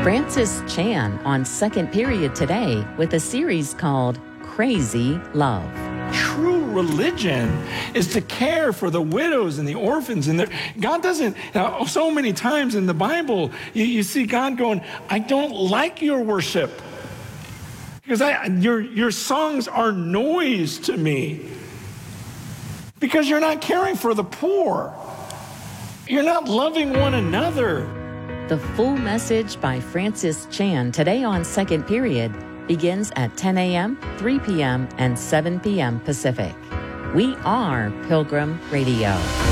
Francis Chan on Second Period today with a series called Crazy Love. True religion is to care for the widows and the orphans. And God doesn't, so many times in the Bible, you see God going, I don't like your worship. Because your songs are noise to me. Because you're not caring for the poor. You're not loving one another. The full message by Francis Chan today on Second Period begins at 10 a.m., 3 p.m., and 7 p.m. Pacific. We are Pilgrim Radio.